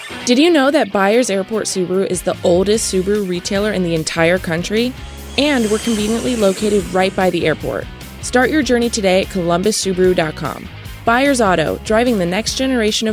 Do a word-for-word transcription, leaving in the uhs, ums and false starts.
Did you know that Byers Airport Subaru is the oldest Subaru retailer in the entire country? And we're conveniently located right by the airport. Start your journey today at columbus subaru dot com. Byers Auto, driving the next generation of